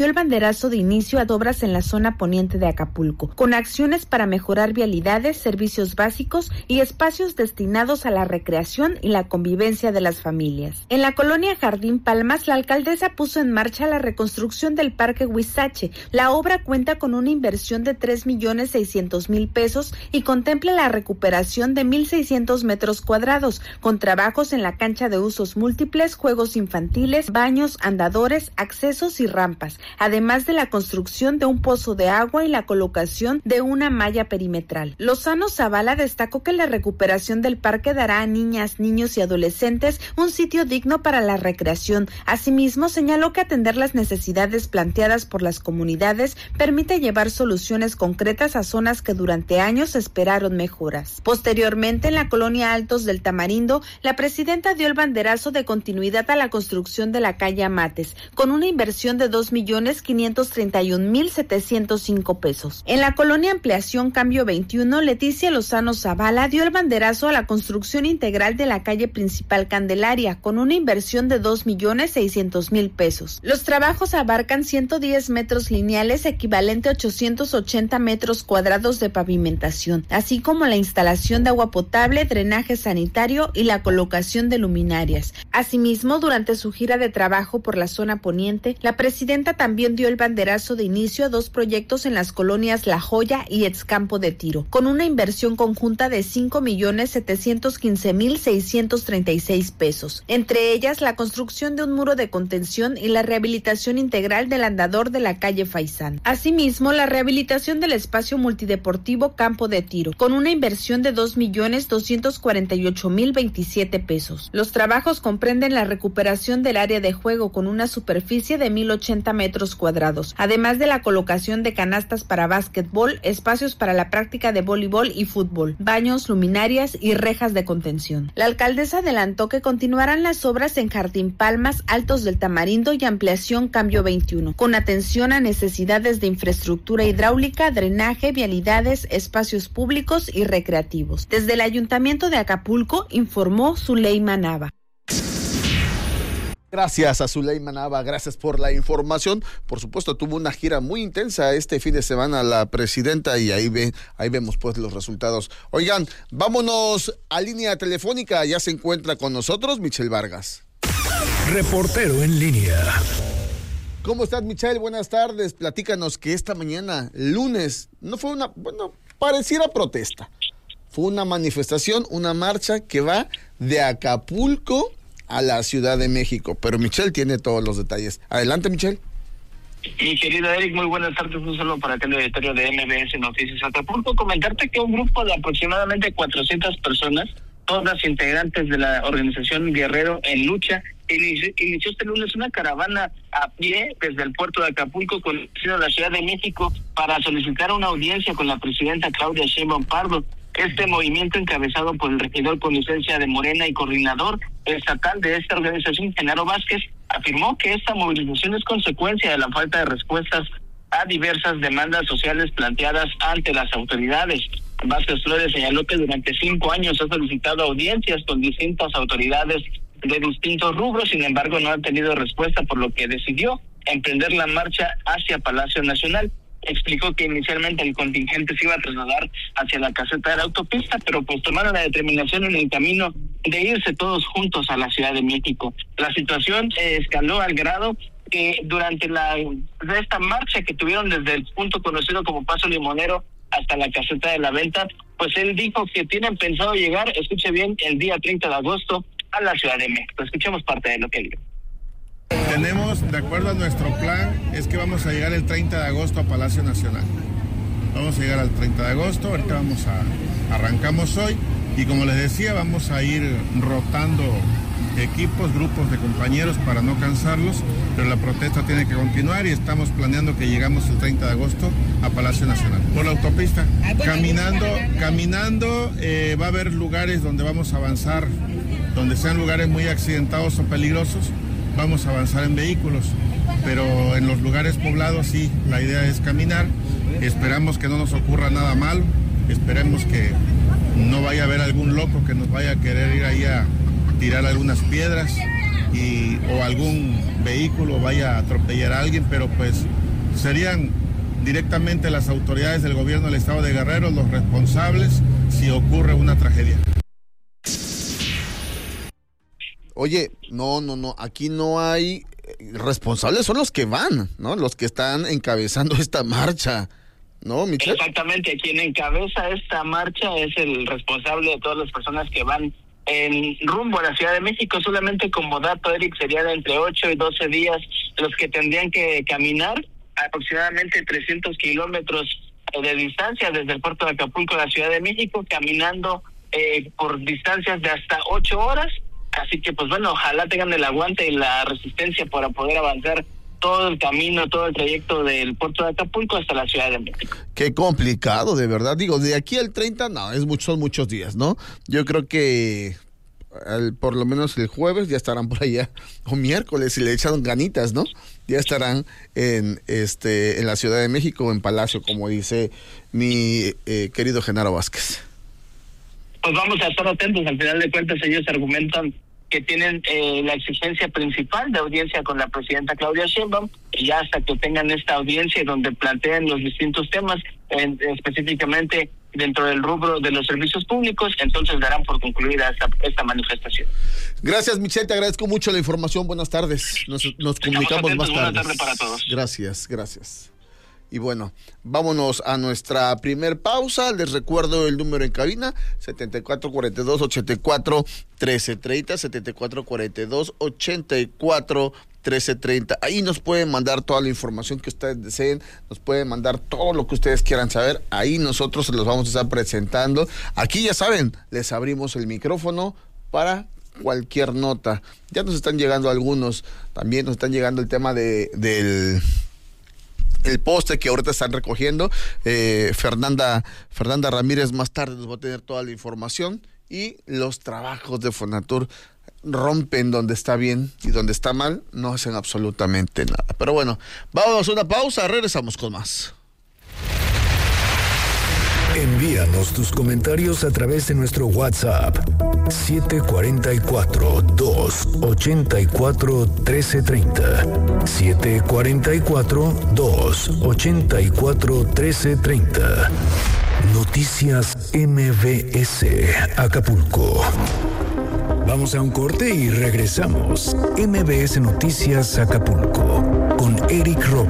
dio el banderazo de inicio a obras en la zona poniente de Acapulco, con acciones para mejorar vialidades, servicios básicos y espacios destinados a la recreación y la convivencia de las familias. En la colonia Jardín Palmas, la alcaldesa puso en marcha la reconstrucción del Parque Huizache. La obra cuenta con una inversión de 3.600.000 pesos y contempla la recuperación de 1.600 metros cuadrados, con trabajos en la cancha de usos múltiples, juegos infantiles, baños, andadores, accesos y rampas, además de la construcción de un pozo de agua y la colocación de una malla perimetral. Lozano Zavala destacó que la recuperación del parque dará a niñas, niños y adolescentes un sitio digno para la recreación. Asimismo, señaló que atender las necesidades planteadas por las comunidades permite llevar soluciones concretas a zonas que durante años esperaron mejoras. Posteriormente, en la colonia Altos del Tamarindo, la presidenta dio el banderazo de continuidad a la construcción de la calle Amates, con una inversión de 2.531.705 pesos. En la colonia Ampliación Cambio 21, Leticia Lozano Zavala dio el banderazo a la construcción integral de la calle principal Candelaria, con una inversión de 2.600.000 pesos. Los trabajos abarcan 110 metros lineales, equivalente a 880 metros cuadrados de pavimentación, así como la instalación de agua potable, drenaje sanitario y la colocación de luminarias. Asimismo, durante su gira de trabajo por la zona poniente, la presidenta también dio el banderazo de inicio a dos proyectos en las colonias La Joya y Excampo de Tiro, con una inversión conjunta de 5.715.636 pesos, entre ellas la construcción de un muro de contención y la rehabilitación integral del andador de la calle Faisán. Asimismo, la rehabilitación del espacio multideportivo Campo de Tiro, con una inversión de 2.248.027 pesos. Los trabajos comprenden la recuperación del área de juego con una superficie de 1.080 metros cuadrados, además de la colocación de canastas para básquetbol, espacios para la práctica de voleibol y fútbol, baños, luminarias y rejas de contención. La alcaldesa adelantó que continuarán las obras en Jardín Palmas, Altos del Tamarindo y Ampliación Cambio 21, con atención a necesidades de infraestructura hidráulica, drenaje, vialidades, espacios públicos y recreativos. Desde el Ayuntamiento de Acapulco, informó Zuleima Nava. Gracias a Zuleima Nava, gracias por la información. Por supuesto, tuvo una gira muy intensa este fin de semana la presidenta y ahí vemos pues los resultados. Oigan, vámonos a línea telefónica, ya se encuentra con nosotros Michelle Vargas. Reportero en línea. ¿Cómo estás, Michelle? Buenas tardes. Platícanos que esta mañana, lunes, no fue pareciera protesta. Fue una manifestación, una marcha que va de Acapulco a la Ciudad de México, pero Michelle tiene todos los detalles. Adelante, Michelle. Mi querido Eric, muy buenas tardes, un saludo para el auditorio de MBS Noticias Acapulco. Comentarte que un grupo de aproximadamente 400 personas, todas integrantes de la organización Guerrero en Lucha, inició este lunes una caravana a pie desde el puerto de Acapulco con destino a la Ciudad de México para solicitar una audiencia con la presidenta Claudia Sheinbaum Pardo. Este movimiento, encabezado por el regidor con licencia de Morena y coordinador estatal de esta organización, Genaro Vázquez, afirmó que esta movilización es consecuencia de la falta de respuestas a diversas demandas sociales planteadas ante las autoridades. Vázquez Flores señaló que durante 5 años ha solicitado audiencias con distintas autoridades de distintos rubros, sin embargo no ha tenido respuesta, por lo que decidió emprender la marcha hacia Palacio Nacional. Explicó que inicialmente el contingente se iba a trasladar hacia la caseta de la autopista, pero pues tomaron la determinación en el camino de irse todos juntos a la Ciudad de México. La situación escaló al grado que durante esta marcha que tuvieron desde el punto conocido como Paso Limonero hasta la caseta de la Venta, pues él dijo que tienen pensado llegar, escuche bien, el día 30 de agosto a la Ciudad de México. Escuchemos parte de lo que dijo. Tenemos, de acuerdo a nuestro plan, es que vamos a llegar el 30 de agosto a Palacio Nacional. Vamos a llegar al 30 de agosto, ahorita arrancamos hoy y como les decía, vamos a ir rotando equipos, grupos de compañeros para no cansarlos, pero la protesta tiene que continuar y estamos planeando que llegamos el 30 de agosto a Palacio Nacional. Por la autopista, caminando, va a haber lugares donde vamos a avanzar, donde sean lugares muy accidentados o peligrosos, vamos a avanzar en vehículos, pero en los lugares poblados sí, la idea es caminar. Esperamos que no nos ocurra nada malo, esperemos que no vaya a haber algún loco que nos vaya a querer ir ahí a tirar algunas piedras. o algún vehículo vaya a atropellar a alguien, pero pues serían directamente las autoridades del gobierno del estado de Guerrero los responsables si ocurre una tragedia. Oye, no, aquí no hay responsables, son los que van, ¿no? Los que están encabezando esta marcha, ¿no, Michelle? Exactamente, quien encabeza esta marcha es el responsable de todas las personas que van en rumbo a la Ciudad de México. Solamente como dato, Eric, serían entre 8 y 12 días los que tendrían que caminar aproximadamente 300 kilómetros de distancia desde el puerto de Acapulco a la Ciudad de México, caminando por distancias de hasta 8 horas. Así que, pues bueno, ojalá tengan el aguante y la resistencia para poder avanzar todo el camino, todo el trayecto del puerto de Acapulco hasta la Ciudad de México. Qué complicado, de verdad. Digo, de aquí al 30, no, son muchos días, ¿no? Yo creo que por lo menos el jueves ya estarán por allá, o miércoles, si le echan ganitas, ¿no? Ya estarán en la Ciudad de México, en Palacio, como dice mi querido Genaro Vázquez. Pues vamos a estar atentos. Al final de cuentas, ellos argumentan que tienen la exigencia principal de audiencia con la presidenta Claudia Sheinbaum, y ya hasta que tengan esta audiencia donde planteen los distintos temas, específicamente dentro del rubro de los servicios públicos, entonces darán por concluida esta manifestación. Gracias, Michelle, te agradezco mucho la información. Buenas tardes. Nos comunicamos más tarde. Buenas tardes para todos. Gracias. Y bueno, vámonos a nuestra primer pausa. Les recuerdo el número en cabina, 7442-84-1330, 7442-84-1330. Ahí nos pueden mandar toda la información que ustedes deseen, nos pueden mandar todo lo que ustedes quieran saber. Ahí nosotros se los vamos a estar presentando. Aquí ya saben, les abrimos el micrófono para cualquier nota. Ya nos están llegando algunos, también nos están llegando el tema del poste que ahorita están recogiendo. Fernanda Ramírez más tarde nos va a tener toda la información, y los trabajos de Fonatur rompen donde está bien y donde está mal, no hacen absolutamente nada. Pero bueno, vamos a una pausa, regresamos con más. Envíanos tus comentarios a través de nuestro WhatsApp 744-284-1330 744-284-1330. Noticias MBS Acapulco. Vamos a un corte y regresamos. MBS Noticias Acapulco con Eric Robles.